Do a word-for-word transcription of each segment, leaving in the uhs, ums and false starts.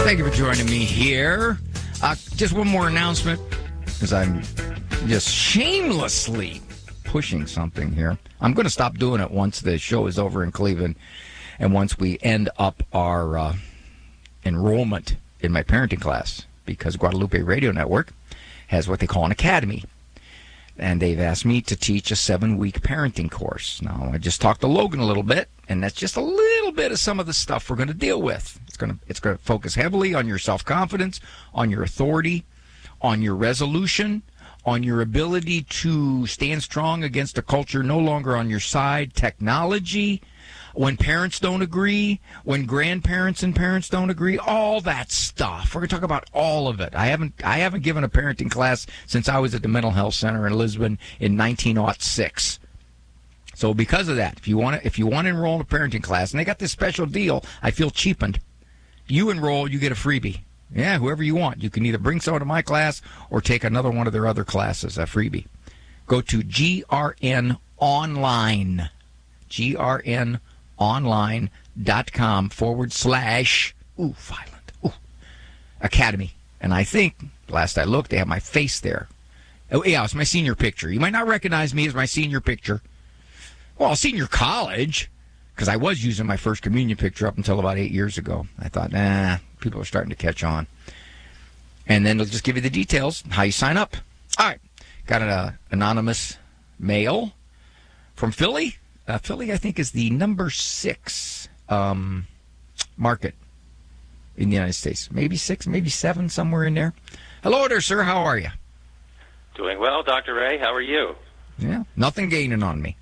Thank you for joining me here. Uh, just one more announcement, because I'm just shamelessly pushing something here. I'm going to stop doing it once the show is over in Cleveland and once we end up our uh, enrollment in my parenting class, because Guadalupe Radio Network has what they call an academy. And they've asked me to teach a seven-week parenting course. Now, I just talked to Logan a little bit, and that's just a little bit of some of the stuff we're going to deal with. It's going to it's going to focus heavily on your self-confidence, on your authority, on your resolution, on your ability to stand strong against a culture no longer on your side, technology, when parents don't agree, when grandparents and parents don't agree, all that stuff. We're going to talk about all of it. I haven't I haven't given a parenting class since I was at the Mental Health Center in Lisbon in nineteen oh six. So because of that, if you want to if you want to enroll in a parenting class, and they got this special deal, I feel cheapened. You enroll, you get a freebie. Yeah, whoever you want. You can either bring someone to my class or take another one of their other classes, a freebie. Go to G R N Online. G R N online.com forward slash, ooh, violent, ooh, academy. And I think, last I looked, they have my face there. Oh, yeah, it's my senior picture. You might not recognize me as my senior picture. Well, senior college, because I was using my first communion picture up until about eight years ago. I thought, nah, people are starting to catch on. And then they'll just give you the details, how you sign up. All right, got an uh, anonymous mail from Philly. Uh, Philly, I think, is the number six um, market in the United States. Maybe six, maybe seven, somewhere in there. Hello there, sir. How are you? Doing well, Doctor Ray. How are you? Yeah, nothing gaining on me.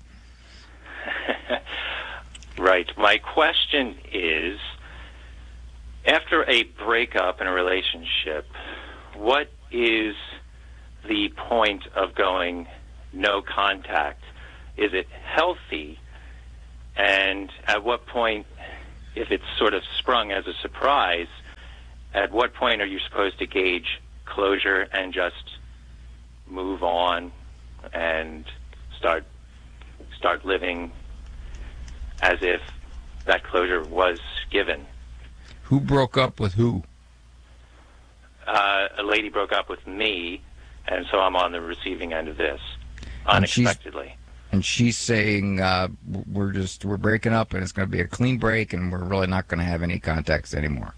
Right. My question is, after a breakup in a relationship, what is the point of going no contact? Is it healthy? And at what point, if it's sort of sprung as a surprise, at what point are you supposed to gauge closure and just move on and start start living as if that closure was given? Who broke up with who? Uh, a lady broke up with me, and so I'm on the receiving end of this, unexpectedly. And she's saying, uh, we're just, we're breaking up and it's going to be a clean break and we're really not going to have any contacts anymore.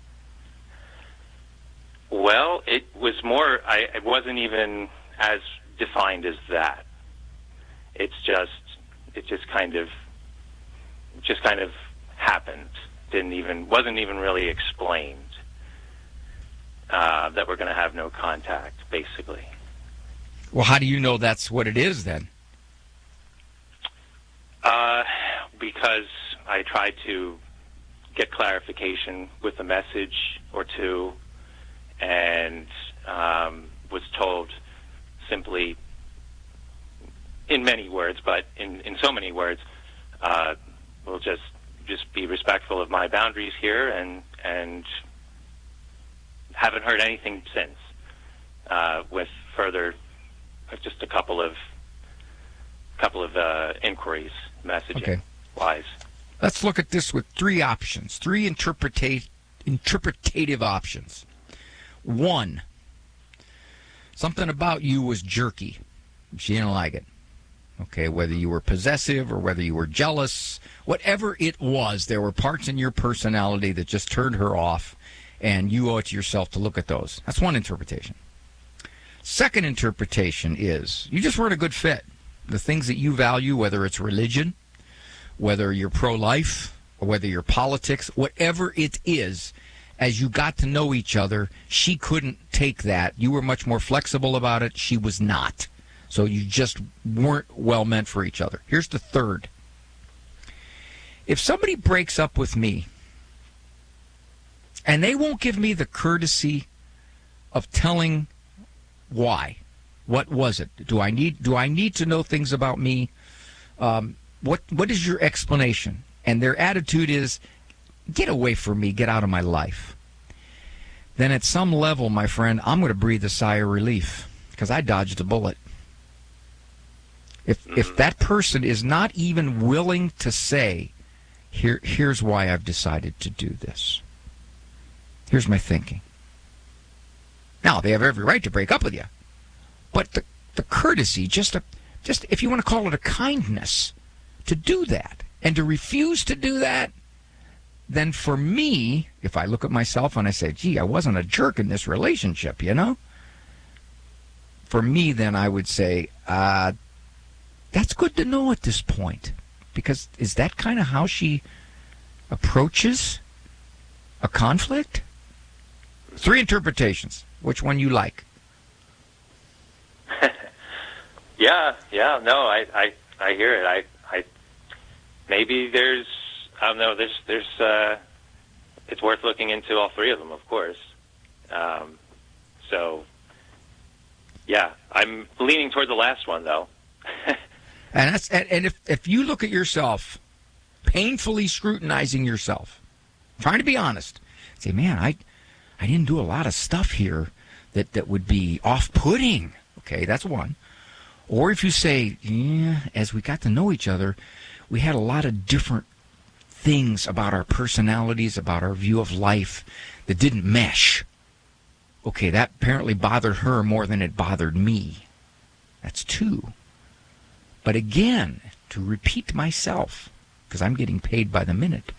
Well, it was more, I, it wasn't even as defined as that. It's just, it just kind of, just kind of happened. Didn't even, wasn't even really explained uh, that we're going to have no contact, basically. Well, how do you know that's what it is then? Uh, because I tried to get clarification with a message or two, and um, was told simply, in many words, but in, in so many words, uh, we'll just just be respectful of my boundaries here, and and haven't heard anything since. Uh, with further, just a couple of couple of uh, inquiries. Messaging okay. wise. Let's look at this with three options, three interpreta- interpretative options. One, something about you was jerky. She didn't like it. Okay, whether you were possessive or whether you were jealous, whatever it was, there were parts in your personality that just turned her off, and you owe it to yourself to look at those. That's one interpretation. Second interpretation is you just weren't a good fit. The things that you value, whether it's religion, whether you're pro-life, or whether you're politics, whatever it is, as you got to know each other, she couldn't take that. You were much more flexible about it. She was not. So you just weren't well meant for each other. Here's the third. If somebody breaks up with me, and they won't give me the courtesy of telling why, what was it? Do I need do I need to know things about me? Um, what what is your explanation? And their attitude is, get away from me, get out of my life. Then at some level, my friend, I'm going to breathe a sigh of relief because I dodged a bullet. If if that person is not even willing to say, here here's why I've decided to do this. Here's my thinking. Now, they have every right to break up with you, but the, the courtesy, just a, just if you want to call it a kindness, to do that and to refuse to do that, then for me, if I look at myself and I say, gee, I wasn't a jerk in this relationship, you know? For me, then I would say, uh, that's good to know at this point. Because is that kind of how she approaches a conflict? Three interpretations. Which one you like? yeah, yeah, no, I, I, I hear it. I, I, maybe there's, I don't know, there's, there's, uh, it's worth looking into all three of them, of course. Um, so, yeah, I'm leaning toward the last one, though. and that's, and, and if, if you look at yourself, painfully scrutinizing yourself, trying to be honest, say, man, I, I didn't do a lot of stuff here that, that would be off-putting. Okay, that's one. Or if you say, yeah, as we got to know each other, we had a lot of different things about our personalities, about our view of life that didn't mesh. Okay, that apparently bothered her more than it bothered me. That's two. But again, to repeat myself, because I'm getting paid by the minute,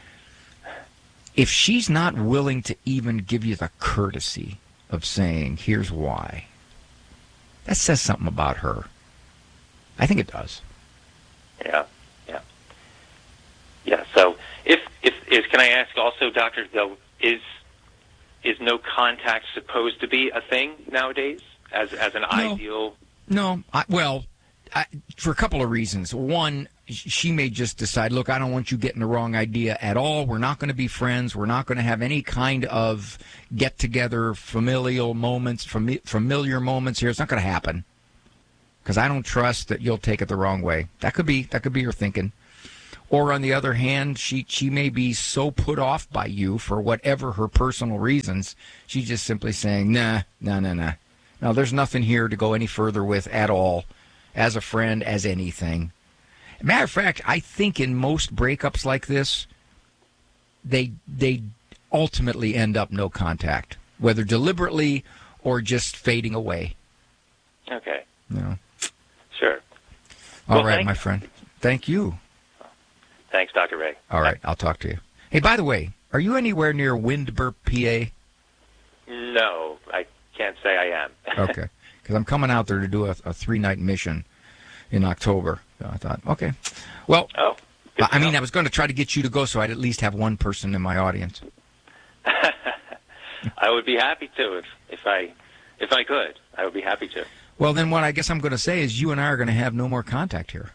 if she's not willing to even give you the courtesy of saying, here's why, that says something about her. I think it does. Yeah, yeah. Yeah, so if, if, is, can I ask also, Doctor, though, is is no contact supposed to be a thing nowadays as as an no, ideal? No, I, well, I, for a couple of reasons. One, she may just decide, look, I don't want you getting the wrong idea at all. We're not going to be friends. We're not going to have any kind of get-together, familial moments, fami- familiar moments here. It's not going to happen because I don't trust that you'll take it the wrong way. That could be that could be her thinking. Or on the other hand, she, she may be so put off by you for whatever her personal reasons, she's just simply saying, nah, nah, nah, nah. No, there's nothing here to go any further with at all, as a friend, as anything. Matter of fact, I think in most breakups like this, they they ultimately end up no contact, whether deliberately or just fading away. Okay. No. Sure. All well, right, thanks. my friend. Thank you. Thanks, Doctor Ray. All right, I'll talk to you. Hey, by the way, are you anywhere near Windber, P A? No, I can't say I am. Okay, because I'm coming out there to do a, a three-night mission in October. So I thought, okay. Well, oh, I mean, I was going to try to get you to go so I'd at least have one person in my audience. I would be happy to if, if I if I could. I would be happy to. Well, then what I guess I'm going to say is you and I are going to have no more contact here.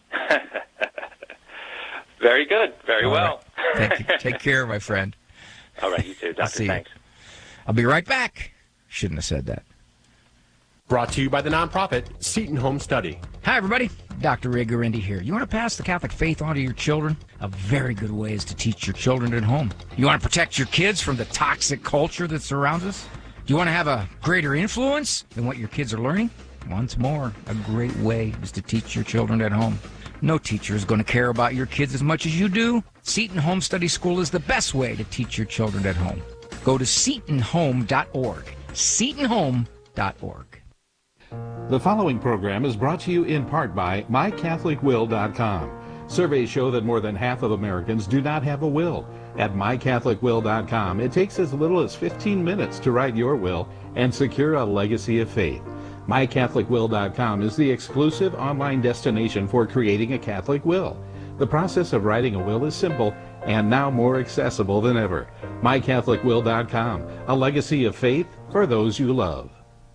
Very good. Very All well. Right. Thank you. Take care, my friend. All right, you too, Doctor. Thanks. You. I'll be right back. Shouldn't have said that. Brought to you by the nonprofit Seton Home Study. Hi, everybody. Doctor Ray Guarendi here. You want to pass the Catholic faith on to your children? A very good way is to teach your children at home. You want to protect your kids from the toxic culture that surrounds us? Do you want to have a greater influence than what your kids are learning? Once more, a great way is to teach your children at home. No teacher is going to care about your kids as much as you do. Seton Home Study School is the best way to teach your children at home. Go to seton home dot org. seton home dot org. The following program is brought to you in part by my catholic will dot com. Surveys show that more than half of Americans do not have a will. At my catholic will dot com, it takes as little as fifteen minutes to write your will and secure a legacy of faith. my catholic will dot com is the exclusive online destination for creating a Catholic will. The process of writing a will is simple and now more accessible than ever. my catholic will dot com, a legacy of faith for those you love.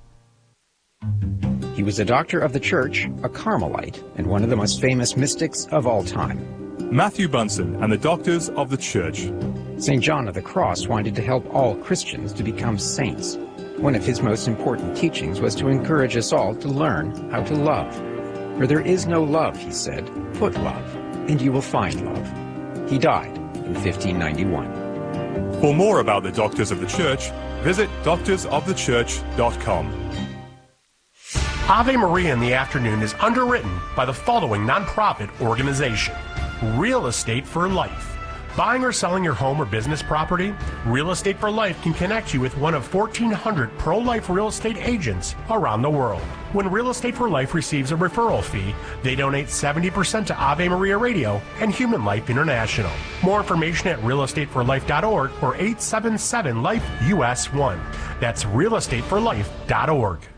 He was a doctor of the church, a Carmelite, and one of the most famous mystics of all time. Matthew Bunson and the Doctors of the Church. Saint John of the Cross wanted to help all Christians to become saints. One of his most important teachings was to encourage us all to learn how to love. Where there is no love, he said, put love, and you will find love. He died in fifteen ninety-one. For more about the Doctors of the Church, visit doctors of the church dot com. Ave Maria in the Afternoon is underwritten by the following nonprofit organization: Real Estate for Life. Buying or selling your home or business property? Real Estate for Life can connect you with one of fourteen hundred pro-life real estate agents around the world. When Real Estate for Life receives a referral fee, they donate seventy percent to Ave Maria Radio and Human Life International. More information at real estate for life dot org or eight seven seven life U S one. That's real estate for life dot org.